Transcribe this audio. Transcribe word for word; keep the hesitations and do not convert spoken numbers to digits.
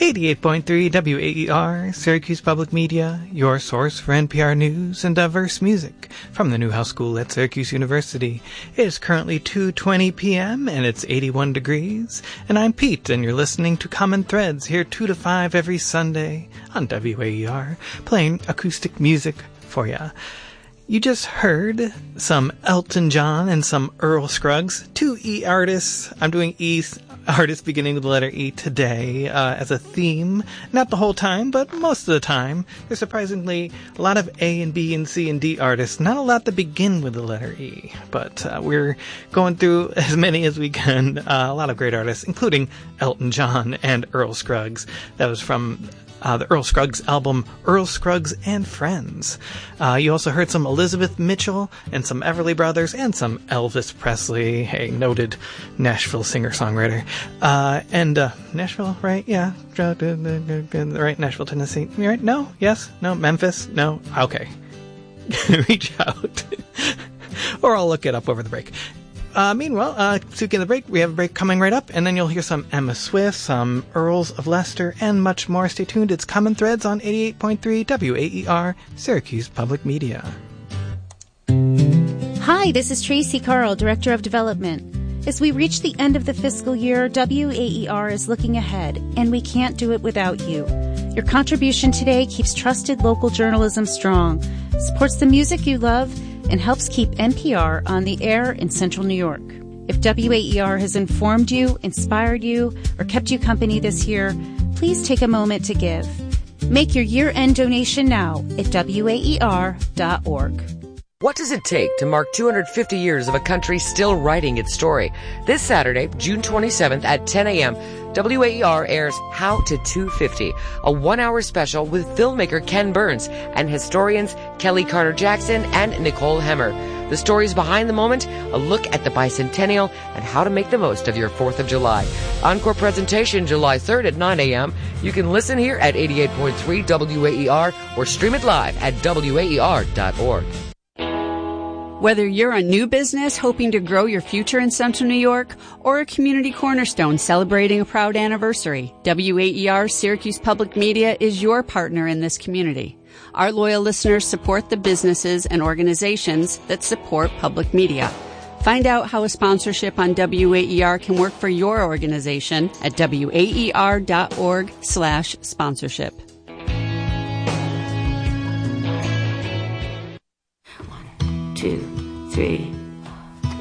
eighty-eight point three W A E R, Syracuse Public Media, your source for N P R news and diverse music from the Newhouse School at Syracuse University. It is currently two twenty p.m. and it's eighty-one degrees, and I'm Pete, and you're listening to Common Threads here two to five every Sunday on W A E R, playing acoustic music for ya. You just heard some Elton John and some Earl Scruggs, two E artists. I'm doing E artists beginning with the letter E today uh, as a theme. Not the whole time, but most of the time. There's surprisingly a lot of A and B and C and D artists, not a lot that begin with the letter E. But uh, we're going through as many as we can. Uh, a lot of great artists, including Elton John and Earl Scruggs. That was from Uh, the Earl Scruggs album, Earl Scruggs and Friends. Uh, you also heard some Elizabeth Mitchell and some Everly Brothers and some Elvis Presley, a noted Nashville singer-songwriter. Uh, and, uh, Nashville, right? Yeah. Right, Nashville, Tennessee. Right? No? Yes? No? Memphis? No? Okay. Reach out. Or I'll look it up over the break. Uh, meanwhile, uh, speaking of the break, we have a break coming right up, and then you'll hear some Emma Swift, some Earls of Leicester, and much more. Stay tuned. It's Common Threads on eighty-eight point three W A E R, Syracuse Public Media. Hi, this is Tracy Carl, Director of Development. As we reach the end of the fiscal year, W A E R is looking ahead, and we can't do it without you. Your contribution today keeps trusted local journalism strong, supports the music you love, and helps keep N P R on the air in Central New York. If W A E R has informed you, inspired you, or kept you company this year, please take a moment to give. Make your year-end donation now at W A E R dot org. What does it take to mark two hundred fifty years of a country still writing its story? This Saturday, June twenty-seventh at ten a.m., W A E R airs How to two fifty, a one-hour special with filmmaker Ken Burns and historians Kelly Carter-Jackson and Nicole Hemmer. The stories behind the moment, a look at the bicentennial, and how to make the most of your fourth of July. Encore presentation July third at nine a.m. You can listen here at eighty-eight point three W A E R or stream it live at W A E R dot org. Whether you're a new business hoping to grow your future in Central New York or a community cornerstone celebrating a proud anniversary, W A E R Syracuse Public Media is your partner in this community. Our loyal listeners support the businesses and organizations that support public media. Find out how a sponsorship on W A E R can work for your organization at W A E R dot org slash sponsorship. Two, three.